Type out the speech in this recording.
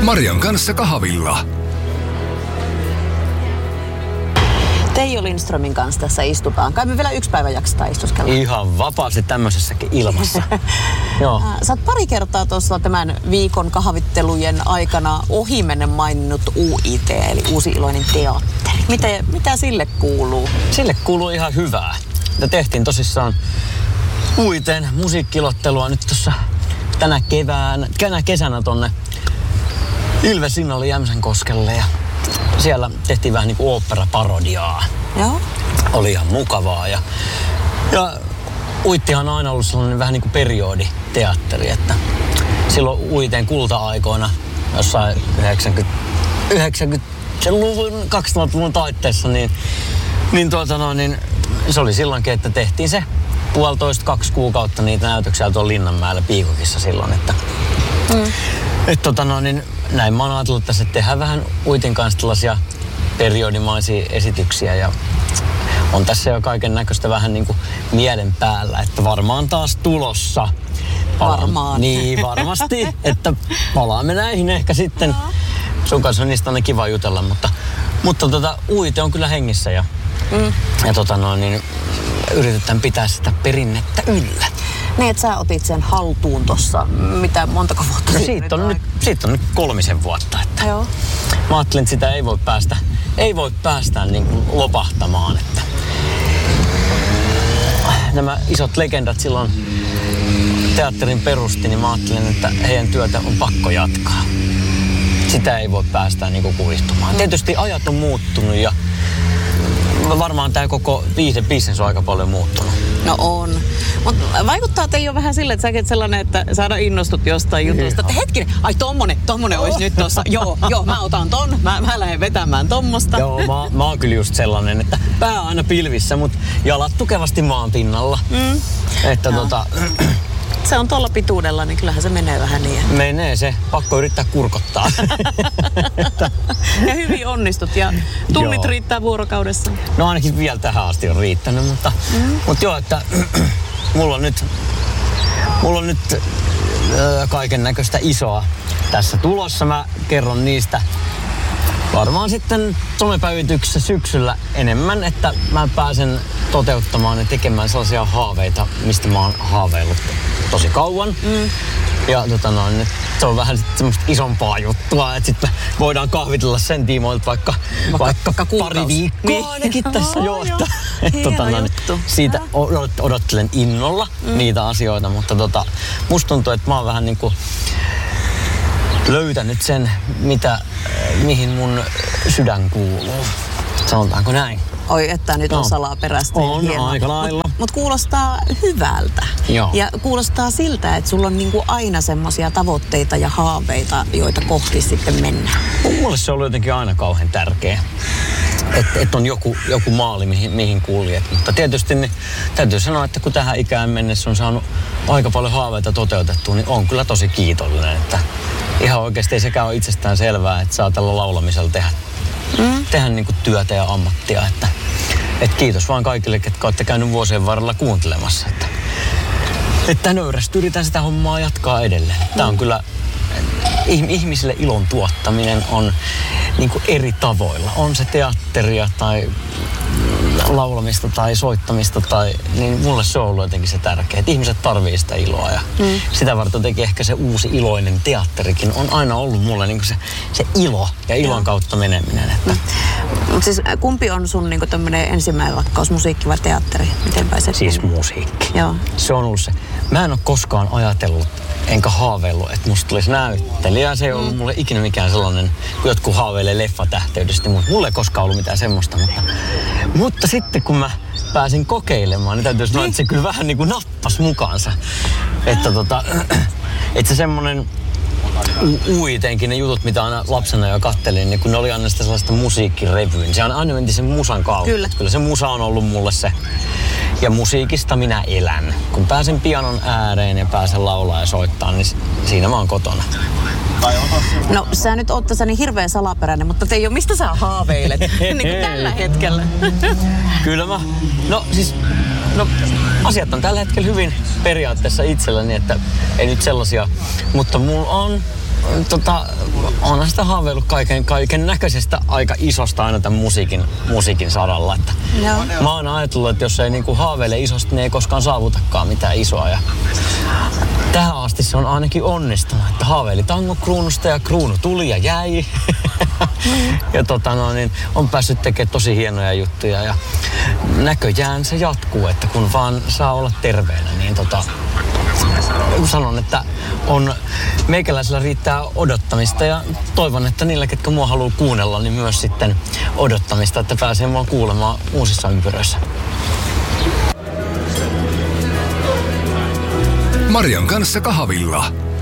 Marian kanssa kahvilla. Teijo Lindströmin kanssa tässä istutaan. Kai me vielä yksi päivä jaksetaan istuskella. Ihan vapaasti tämmöisessäkin ilmassa. Joo. Sä oot pari kertaa tuossa tämän viikon kahvittelujen aikana ohimennen maininnut UIT, eli Uusi Iloinen teatteri. Mitä sille kuuluu? Sille kuuluu ihan hyvää. Ja tehtiin tosissaan UIT:n musiikkilottelua nyt tuossa tänä kesänä tonne Ilvesinnalle Jämsänkoskelle. Ja siellä tehtiin vähän niinku oopperaparodiaa. Joo. Oli ihan mukavaa ja UITtihan on aina ollut sellainen vähän niinku perioditeatteri, että silloin UIT:n kulta-aikoina jossain 90-luvun, 2000-luvun taitteessa, niin se oli silloinkin, että tehtiin se 1,5-2 kuukautta niitä näytöksiä tuolla Linnanmäellä Piikokissa silloin, että näin mä oon ajatellut tässä, että tehdään vähän UITin kanssa tällaisia periodimaisia esityksiä ja on tässä jo kaiken näköistä vähän niin kuin mielen päällä, että varmaan taas tulossa. Varmaan. Niin, varmasti, että palaamme näihin ehkä sitten. Sun kanssa on niistä aina kiva jutella, mutta UIT on kyllä hengissä ja yritetään pitää sitä perinnettä yllä. Niin, että sä otit sen haltuun tossa, mitä montako vuotta siitä on nyt 3 vuotta. Että joo. Mä ajattelin, että sitä ei voi päästä niin kuin lopahtamaan. Että nämä isot legendat silloin teatterin perusti, niin mä ajattelin, että heidän työtä on pakko jatkaa. Sitä ei voi päästä niin kuin kuvistumaan. Tietysti ajat on muuttunut ja varmaan tämä koko viihdebisnes on aika paljon muuttunut. No on. Mutta vaikuttaa Teijo vähän sille, että säkin sellainen, että saada innostut jostain jutusta. Että hetkinen, ai tommonen olisi nyt tossa. Joo, mä otan ton. Mä lähden vetämään tommosta. Joo, mä oon kyllä just sellainen, että pää aina pilvissä, mutta jalat tukevasti maan pinnalla. Että se on tuolla pituudella, niin kyllähän se menee vähän niin. Menee se. Pakko yrittää kurkottaa. Ja hyvin onnistut ja tunnit riittää vuorokaudessa. No ainakin vielä tähän asti on riittänyt, mutta joo, että mulla on nyt kaiken näköistä isoa tässä tulossa. Mä kerron niistä varmaan sitten somepäivityksessä syksyllä enemmän, että mä pääsen toteuttamaan ja tekemään sellaisia haaveita, mistä mä oon haaveillut tosi kauan. Ja se on vähän semmoista isompaa juttua, että sitten voidaan kahvitella sen tiimoilta vaikka pari viikkoa ainakin tässä jo. Siitä odottelen innolla niitä asioita, mutta musta tuntuu, että mä oon vähän niinku löytänyt sen, mihin mun sydän kuuluu. Sanotaanko näin? Oi, että nyt on salaperäistä ja hienoa. Aika lailla. Mut kuulostaa hyvältä. Joo. Ja kuulostaa siltä, että sulla on niinku aina semmosia tavoitteita ja haaveita, joita kohti sitten mennään. Mulle se on ollut jotenkin aina kauhean tärkeä. Että on joku maali, mihin kuljet. Mutta tietysti niin, täytyy sanoa, että kun tähän ikään mennessä on saanut aika paljon haaveita toteutettua, niin on kyllä tosi kiitollinen. Että ihan oikeasti ei sekään ole itsestään selvää, että saa tällä laulamisella tehdä niin kuin työtä ja ammattia. Että kiitos vaan kaikille, ketkä olette käynyt vuosien varrella kuuntelemassa. Että nöyrästi yritän sitä hommaa jatkaa edelleen. Tämä on kyllä ihmisille ilon tuottaminen on niin kuin eri tavoilla. On se teatteria tai laulamista tai soittamista, niin mulle se on ollut jotenkin se tärkeä. Että ihmiset tarvii sitä iloa ja sitä varten jotenkin ehkä se Uusi Iloinen teatterikin on aina ollut mulle niin kuin se ilo ja ilon kautta meneminen. Mutta siis kumpi on sun niin kuin tämmöinen ensimmäinen rakkaus, musiikki vai teatteri? Miten pääset? Siis musiikki. Joo. Se on ollut se. Mä en ole koskaan ajatellut enkä haaveillut, että musta tulisi näyttelijä. Se ei ollut mulle ikinä mikään sellainen, kun jotkut haaveilee leffatähteydestä. Mulle ei koskaan ollut mitään semmoista. Mutta sitten kun mä pääsin kokeilemaan, niin täytyy sanoa, että se kyllä vähän niin kuin nappasi mukaansa. Että se semmoinen UIT:nkin ne jutut, mitä aina lapsena jo kattelin, niin kun ne oli aina sitä sellaista musiikkirevyä, niin se aina menti sen musan kautta. Kyllä se musa on ollut mulle se. Ja musiikista minä elän. Kun pääsen pianon ääreen ja pääsen laulaa ja soittaa, niin siinä mä oon kotona. No sä nyt oot tässä niin hirveän salaperäinen, mutta Teijo, mistä sä haaveilet niin kuin tällä hetkellä? Kyllä mä. No asiat on tällä hetkellä hyvin periaatteessa itselläni, että ei nyt sellaisia. Mutta mulla on onhan sitä haaveillut kaiken näköisestä aika isosta aina tämän musiikin saralla. Että mä oon ajatellut, että jos ei niinku haaveile isosti, niin ei koskaan saavutakaan mitään isoa. Ja tähän asti se on ainakin onnistunut, että haaveili tangokruunusta ja kruunu tuli ja jäi. Ja on päässyt tekemään tosi hienoja juttuja ja näköjään se jatkuu, että kun vaan saa olla terveenä, niin sanon, että meikäläisellä riittää odottamista ja toivon, että niillä, ketkä mua haluaa kuunnella, niin myös sitten odottamista, että pääsee mua kuulemaan uusissa ympyröissä. Marian kanssa kahvilla.